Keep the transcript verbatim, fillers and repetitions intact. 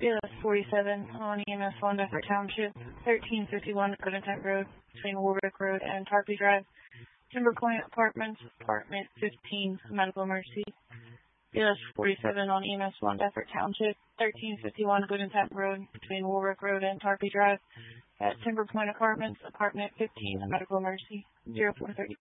B L S forty-seven on E M S one Duffer Township, thirteen fifty-one Good Intent Road, between Warwick Road and Tarpey Drive. Timber Point Apartments, Apartment fifteen, medical emergency. B L S forty-seven on E M S one Duffer Township, thirteen fifty-one Good Intent Road, between Warwick Road and Tarpey Drive. At Timber Point Apartments, Apartment fifteen, medical emergency. zero four thirty.